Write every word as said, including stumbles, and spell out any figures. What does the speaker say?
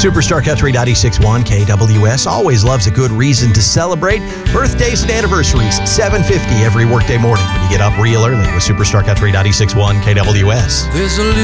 Superstar Country ninety-six point one K W S always loves a good reason to celebrate. Birthdays and anniversaries, seven fifty every workday morning when you get up real early with Superstar Country ninety-six point one K W S. There's a